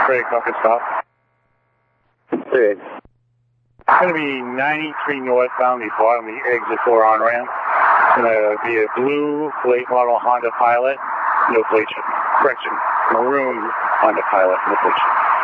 Craig, Bucket Stop. 38. It's going to be 93 northbound, the bottom of the exit 4 on-ramp. It's going to be a blue late model Honda Pilot, no plate. Correction, maroon Honda Pilot, no plate.